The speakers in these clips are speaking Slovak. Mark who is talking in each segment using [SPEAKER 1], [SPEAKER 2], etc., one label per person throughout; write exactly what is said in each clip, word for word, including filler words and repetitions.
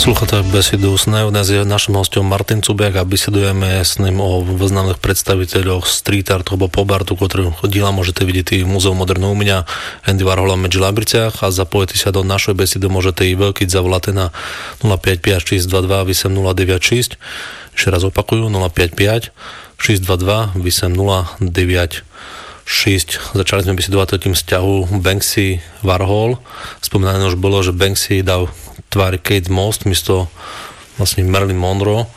[SPEAKER 1] Poslucháte besedu Snev, dnes je našim hostom Martin Cubiak a besedujeme s ním o významných predstaviteľoch street artu alebo pop artu, ktorý diela môžete vidieť v Múzeu moderného umenia Andy Warhola v Medzilabriciach, a zapojiť sa do našej besedy môžete i veľký zavolať na nula päť päť šesť dva dva osem nula deväť šesť. Ešte raz opakujú, nula päť päť šesť dva dva osem nula deväť šesť. Začali sme besedovať o tým vzťahu Banksy Warhol. Spomínané už bolo, že Banksy dal tvár Kate Moss miesto vlastne Marilyn Monroe.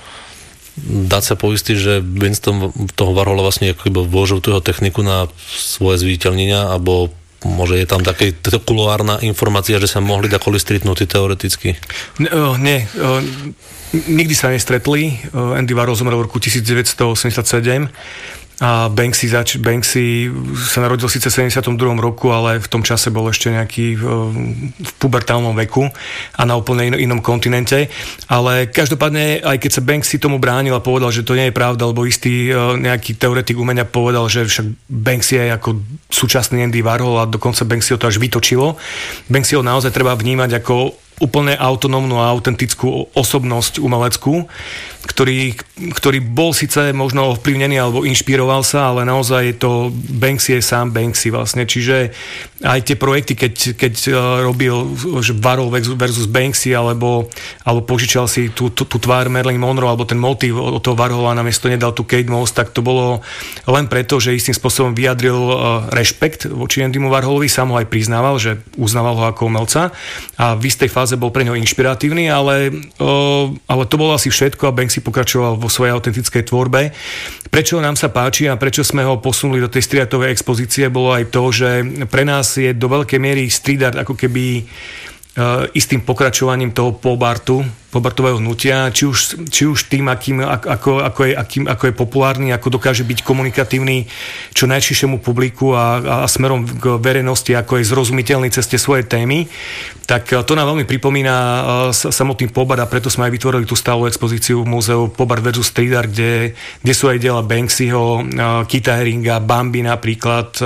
[SPEAKER 1] Dá sa poistiť, že Winston toho Warhola vlastne ako vložil tú jeho techniku na svoje zviditeľnenia, alebo môže je tam taká kuloárna informácia, že sa mohli dakoli stretnúť teoreticky?
[SPEAKER 2] No, nie, o, nikdy sa nestretli. Andy Warhol zomrel v roku devätnásťstoosemdesiatsedem a Banksy, zač- Banksy sa narodil síce v sedemdesiatom druhom roku, ale v tom čase bol ešte nejaký v, v pubertálnom veku a na úplne in- inom kontinente. Ale každopádne, aj keď sa Banksy tomu bránil a povedal, že to nie je pravda, lebo istý nejaký teoretik umenia povedal, že však Banksy je ako súčasný Andy Warhol, a dokonca Banksy ho to až vytočilo. Banksy ho naozaj treba vnímať ako úplne autonómnu a autentickú osobnosť umeleckú, ktorý, ktorý bol síce možno ovplyvnený alebo inšpiroval sa, ale naozaj je to Banksy je sám Banksy vlastne. Čiže aj tie projekty, keď, keď robil že Warhol versus Banksy, alebo, alebo požičal si tú, tú, tú tvár Marilyn Monroe, alebo ten motív od toho Warhola, namiesto nedal tú Kate Moss, tak to bolo len preto, že istým spôsobom vyjadril rešpekt voči Andymu Warholovi, sám ho aj priznával, že uznával ho ako umelca a v istej fáze bol pre ňo inšpiratívny, ale, o, ale to bolo asi všetko a Banksy pokračoval vo svojej autentickej tvorbe. Prečo nám sa páči a prečo sme ho posunuli do tej street artovej expozície, bolo aj to, že pre nás je do veľkej miery street art ako keby uh, istým pokračovaním toho pop artu, pobartového hnutia, či už, či už tým, akým, ako, ako, je, akým, ako je populárny, ako dokáže byť komunikatívny čo najširšiemu publiku a, a smerom k verejnosti, ako je zrozumiteľný cez tie svoje témy, tak to nám veľmi pripomína samotný pop art, a preto sme aj vytvorili tú stálu expozíciu v múzeu Pop art versus Street art, kde, kde sú aj diela Banksyho, Keitha Haringa, Bambi napríklad,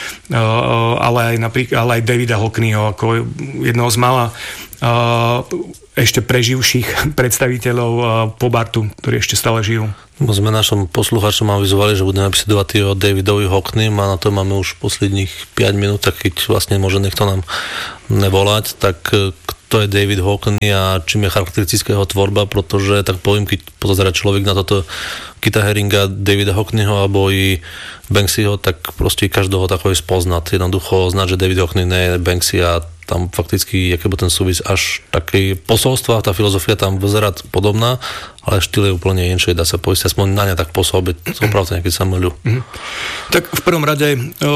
[SPEAKER 2] ale aj, napríklad, ale aj Davida Hockneyho ako jednoho z mála ešte preživších predstaviteľov pop artu, ktorí ešte stále žijú.
[SPEAKER 1] Sme našom poslucháčom avizovali, že budeme episodovať o Davidovi Hockneym, a na to máme už posledných päť minút, tak keď vlastne môže niekto nám nevolať, tak kto je David Hockney a čím je charakteristická jeho tvorba, pretože tak poviem, keď pozerá človek na toto Keitha Haringa, Davida Hockneyho alebo i Banksyho, tak proste každého takový spoznať. Jednoducho znať, že David Hockney nie je Banksy, a tam fakticky, aký bol ten súvis, až taký posolstva, tá filozofia tam vyzerá podobná, ale štýl je úplne inšie, dá sa povedať, aspoň na ne tak pôsobiť, opravdu nejaký sa mýľu. Mm.
[SPEAKER 2] Tak v prvom rade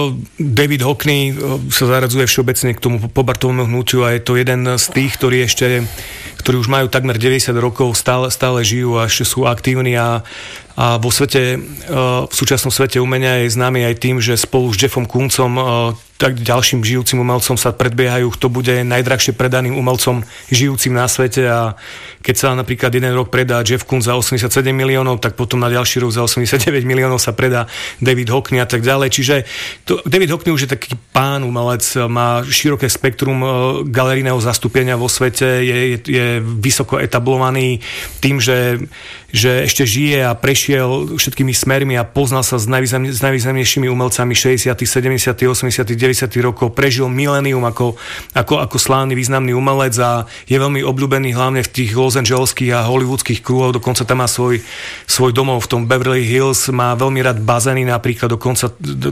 [SPEAKER 2] David Hockney sa zaradzuje všeobecne k tomu pobartovému hnutiu a je to jeden z tých, ktorí ešte, ktorí už majú takmer deväťdesiat rokov, stále, stále žijú a ešte sú aktívni, a A vo svete, v súčasnom svete umenia je známy aj tým, že spolu s Jeffom Kooncom, tak ďalším žijúcim umelcom, sa predbiehajú, kto bude najdrahšie predaným umelcom žijúcim na svete, a keď sa napríklad jeden rok predá Jeff Koons za osemdesiatsedem miliónov, tak potom na ďalší rok za osemdesiatdeväť miliónov sa predá David Hockney a tak ďalej. Čiže to, David Hockney už je taký pán umelec, má široké spektrum galerijného zastúpenia vo svete, je, je, je vysoko etablovaný tým, že, že ešte žije a prešiel všetkými smermi a poznal sa s, najvýznam, s najvýznamnejšími umelcami šesťdesiatych, sedemdesiatych, osemdesiatych, deväťdesiatych rokov, prežil milénium ako, ako, ako slávny významný umelec a je veľmi obľúbený hlavne v tých Los Angeleských a hollywoodských kruhoch, dokonca tam má svoj, svoj domov v tom Beverly Hills, má veľmi rád bazény napríklad, dokonca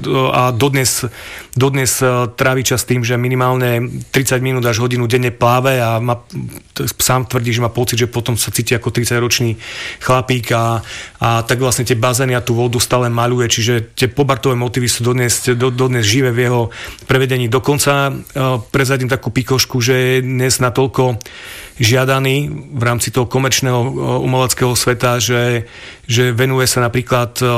[SPEAKER 2] a dodnes, dodnes trávi čas tým, že minimálne tridsať minút až hodinu denne pláve a má, sám tvrdí, že má pocit, že potom sa cíti ako tridsaťročný chlapík a, a tak vlastne tie bazény a tú vodu stále maľuje, čiže tie pobartové motívy sú dodnes, do, dodnes živé v jeho prevedení. Dokonca uh, prezadím takú pikošku, že je dnes natoľko žiadaný v rámci toho komerčného uh, umeleckého sveta, že, že venuje sa napríklad uh,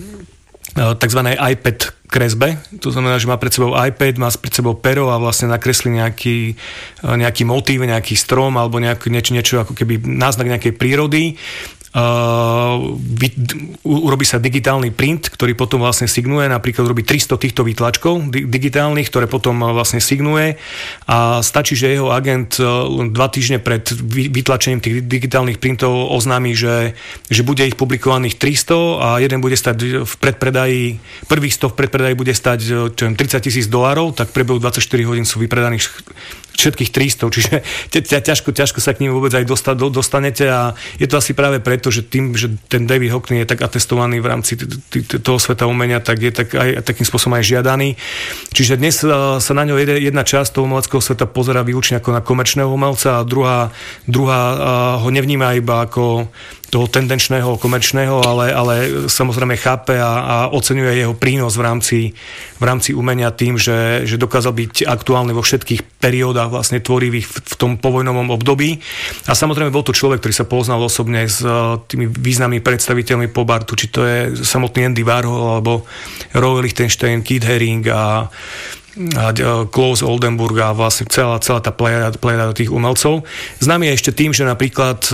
[SPEAKER 2] uh, takzvanej iPad kresbe. To znamená, že má pred sebou iPad, má pred sebou pero a vlastne nakreslí nejaký, nejaký motív, nejaký strom alebo nejak, niečo, niečo ako keby náznak nejakej prírody. Uh, vy, urobí sa digitálny print, ktorý potom vlastne signuje, napríklad urobí tristo týchto výtlačkov di- digitálnych, ktoré potom vlastne signuje a stačí, že jeho agent len dva týždne pred vy- vytlačením tých digitálnych printov oznámi, že, že bude ich publikovaných tristo a jeden bude stať v predpredaji, prvých sto v predpredaji bude stať čo viem, tridsať tisíc dolárov, tak v priebehu dvadsaťštyri hodín sú vypredaných všetkých tristo, čiže ťažko, ťažko sa k ním vôbec aj dosta- dostanete a je to asi práve preto, že tým, že ten David Hockney je tak atestovaný v rámci t- t- toho sveta umenia, tak je tak aj takým spôsobom aj žiadaný. Čiže dnes sa na ňo jedna časť toho umeleckého sveta pozerá výlučne ako na komerčného umelca a druhá, druhá ho nevníma iba ako toho tendenčného, komerčného, ale, ale samozrejme chápe a, a oceňuje jeho prínos v rámci, v rámci umenia tým, že, že dokázal byť aktuálny vo všetkých periódach vlastne tvorivých v, v tom povojnovom období. A samozrejme bol to človek, ktorý sa poznal osobne s tými významnými predstaviteľmi pop artu, či to je samotný Andy Warhol, alebo Roy Lichtenstein, Keith Haring a a Klaus Oldenburg a vlastne celá, celá tá plejada, plejada tých umelcov. Známy je ešte tým, že napríklad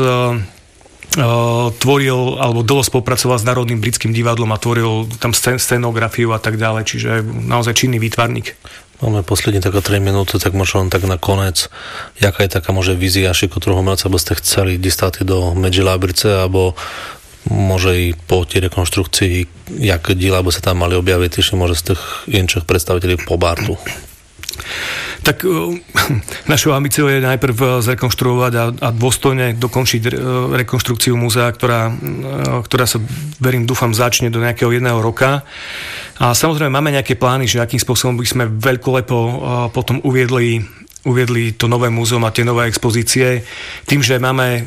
[SPEAKER 2] Uh, tvoril, alebo dlho spolupracoval s Národným britským divadlom a tvoril tam scén, scénografiu a tak ďalej, čiže naozaj činný výtvarník.
[SPEAKER 1] Máme poslední také tri minúty, tak možno len tak na konec. Jaká je taká môže vízia šikotrhu umelca, aby ste chceli dostať do Medzi Labrice, alebo môže i po tej rekonštrukcii, jak diela by sa tam mali objaviť, ešte môže z tých inších predstaviteľov pop artu?
[SPEAKER 2] Tak našou ambíciou je najprv zrekonštruovať a, a dôstojne dokončiť rekonštrukciu múzea, ktorá, ktorá sa, verím, dúfam, začne do nejakého jedného roka. A samozrejme máme nejaké plány, že akým spôsobom by sme veľkolepo potom uviedli, uviedli to nové múzeum a tie nové expozície. Tým, že máme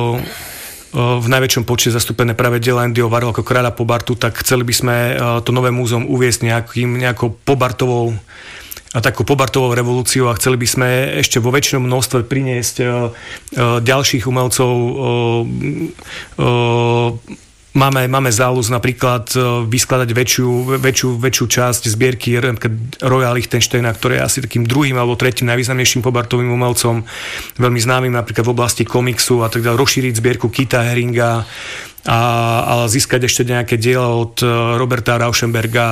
[SPEAKER 2] v najväčšom počte zastúpené práve diela Andyho Warhola ako kráľa pop artu, tak chceli by sme to nové múzeum uviesť nejakým, nejakou pobartovou a takú pobartovou revolúciu a chceli by sme ešte vo väčšom množstve priniesť uh, uh, ďalších umelcov. Uh, uh, máme, máme záľuž napríklad uh, vyskladať väčšiu, väčšiu, väčšiu časť zbierky Roya Lichtensteina, ktorý je asi takým druhým alebo tretím najvýznamnejším pobartovým umelcom, veľmi známym napríklad v oblasti komiksu a tak ďalej, rozšíriť zbierku Keitha Haringa, a, ale získať ešte nejaké diela od Roberta Rauschenberga,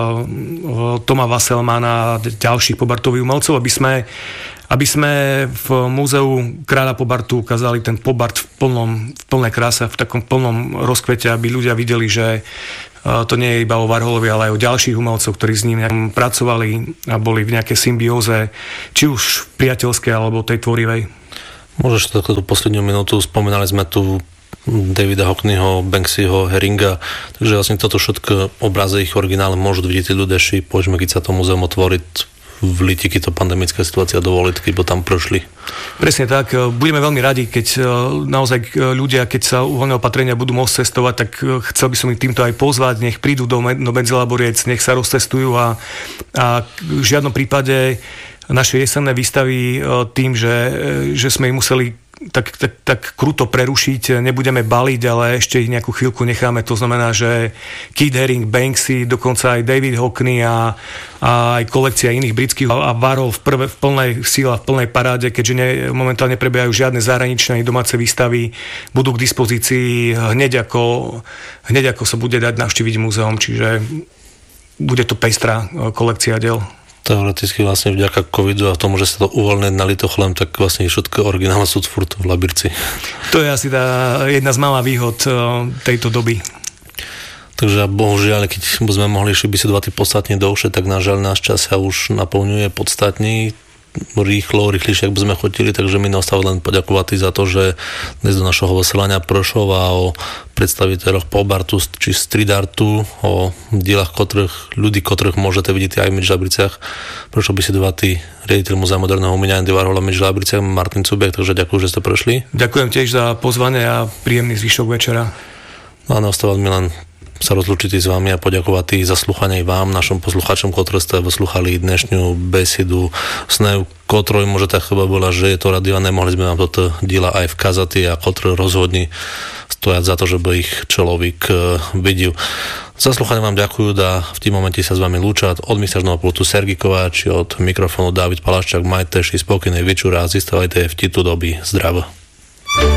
[SPEAKER 2] Toma Wasselmana a ďalších pobartových umelcov, aby sme, aby sme v múzeu kráľa pobartu ukázali ten pobart v, plnom, v plnej kráse, v takom plnom rozkvete, aby ľudia videli, že to nie je iba o Warholovi, ale aj o ďalších umelcov, ktorí s ním pracovali a boli v nejakej symbióze, či už priateľskej, alebo tej tvorivej.
[SPEAKER 1] Môžeš takto tú poslednú minútu, spomínali sme tu Davida Hockneyho, Banksyho, Haringa, takže vlastne toto všetko obrazy ich originále môžu vidieť ľudia, ši, poďme, keď sa to muzeum otvoriť v liti, keď to pandemická situácia dovolí, keď by tam prešli.
[SPEAKER 2] Presne tak. Budeme veľmi radi, keď naozaj ľudia, keď sa uvoľné opatrenia budú môcť cestovať, tak chcel by som ich týmto aj pozvať, nech prídu do, do Medzi Laboriec, nech sa rozcestujú a, a v žiadnom prípade naše jesenné výstavy tým, že, že sme ich museli tak, tak, tak kruto prerušiť, nebudeme baliť, ale ešte ich nejakú chvíľku necháme. To znamená, že Keith Haring, Banksy, dokonca aj David Hockney a, a aj kolekcia iných britských a Warhol v, prve, v plnej síle, v plnej paráde, keďže ne, momentálne prebiehajú žiadne zahraničné domáce výstavy, budú k dispozícii hneď ako, hneď ako sa bude dať navštíviť múzeum, čiže bude to pestrá kolekcia diel.
[SPEAKER 1] Teoreticky vlastne vďaka covidu a tomu, že sa to uvoľné na Litochlem, tak vlastne všetko originálne sú furt v Labirci.
[SPEAKER 2] To je asi tá jedna z malá výhod tejto doby.
[SPEAKER 1] Takže bohužiaľ, keď sme mohli ešte vysledovať podstatne dlhšie, tak na žiaľ náš čas sa už naplňuje podstatne rýchlo, rýchlejšie, ak by sme chodili, takže mi naostáva len poďakovať za to, že dnes do našho vysielania prešlo a o predstaviteľoch pop artu či street artu, o dielach ktorých, ľudí, ktorých môžete vidieť aj v Medzi Labriciach. Prešlo by si dovať riaditeľ Múzea moderného umenia Andy Warhola v Medzi Labriciach, Martin Cubiak, takže ďakujem, že ste prešli.
[SPEAKER 2] Ďakujem tiež za pozvanie a príjemný zvyšok večera.
[SPEAKER 1] No a naostáva mi len sa rozlúčiť s vami a poďakovať za slúchanie vám, našom poslucháčom, ktorí ste vyslúchali dnešnú besedu s ňou, ktorej môže tá chyba bola, že je to radio a nemohli sme vám toto diela aj vkázať a ktorí rozhodne stojať za to, že by ich človek videl. Za slúchanie vám ďakujú a v tým momente sa s vami lúčať od mixážneho pultu Sergej Kováč, od mikrofónu Dávid Palaščák. Majte si spokojný večer a zistávajte v titu doby. Zdravo.